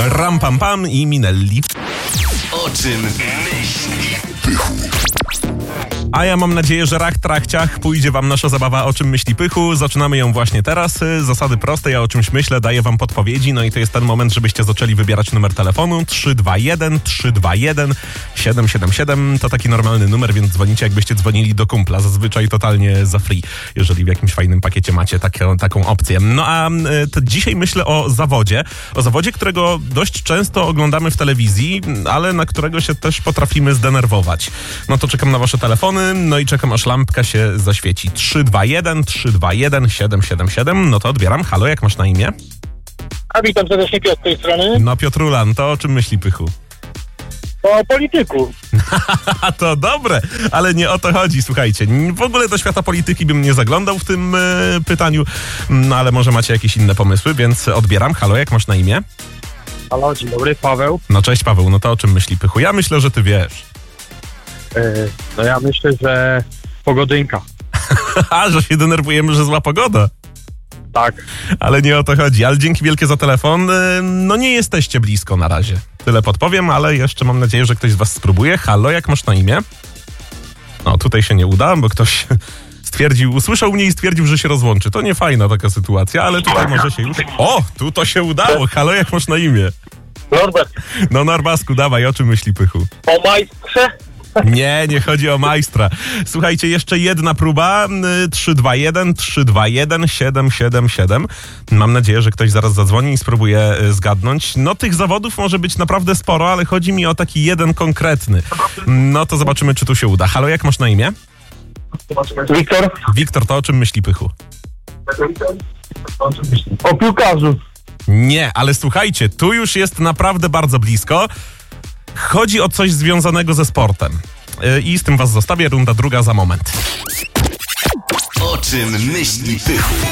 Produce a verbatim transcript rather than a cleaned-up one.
Ram Pam Pam i Minelli. O czym myśli Pychu? A ja mam nadzieję, że rach trachciach pójdzie wam nasza zabawa O czym myśli Pychu. Zaczynamy ją właśnie teraz. Zasady proste, ja o czymś myślę, daję wam podpowiedzi, no i to jest ten moment, żebyście zaczęli wybierać numer telefonu. trzy dwa jeden trzy dwa jeden siedem siedem siedem to taki normalny numer, więc dzwonicie, jakbyście dzwonili do kumpla, zazwyczaj totalnie za free, jeżeli w jakimś fajnym pakiecie macie taką, taką opcję. No a to dzisiaj myślę o zawodzie, o zawodzie, którego dość często oglądamy w telewizji, ale na którego się też potrafimy zdenerwować. No to czekam na wasze telefony. No i czekam, aż lampka się zaświeci. trzy dwa jeden trzy dwa jeden siedem siedem siedem. No to odbieram. Halo, jak masz na imię? A witam serdecznie, Piotr z tej strony. No Piotrulan, to o czym myśli Pychu? O polityku. To dobre, ale nie o to chodzi, słuchajcie. W ogóle do świata polityki bym nie zaglądał w tym e, pytaniu, no ale może macie jakieś inne pomysły, więc odbieram. Halo, jak masz na imię? Halo, dzień dobry, Paweł. No cześć Paweł, no to o czym myśli Pychu? Ja myślę, że ty wiesz. Yy, no ja myślę, że pogodynka. A, że się denerwujemy, że zła pogoda. Tak. Ale nie o to chodzi. Ale dzięki wielkie za telefon. No nie jesteście blisko na razie. Tyle podpowiem, ale jeszcze mam nadzieję, że ktoś z was spróbuje. Halo, jak masz na imię? No tutaj się nie uda, bo ktoś stwierdził, usłyszał mnie i stwierdził, że się rozłączy. To nie fajna taka sytuacja, ale tutaj może się już... O, tu to się udało. Halo, jak masz na imię? Norbert. No Norbasku, dawaj, o czym myśli Pychu? O majstrze? Nie, nie chodzi o majstra. Słuchajcie, jeszcze jedna próba. trzy dwa jeden trzy dwa jeden siedem siedem siedem. Mam nadzieję, że ktoś zaraz zadzwoni i spróbuje zgadnąć. No tych zawodów może być naprawdę sporo, ale chodzi mi o taki jeden konkretny. No to zobaczymy, czy tu się uda. Halo, jak masz na imię? Wiktor. Wiktor, to o czym myśli Pychu? O piłkarzu. Nie, ale słuchajcie, tu już jest naprawdę bardzo blisko. Chodzi o coś związanego ze sportem. I z tym was zostawię. Runda druga za moment. O czym myśli Pychu?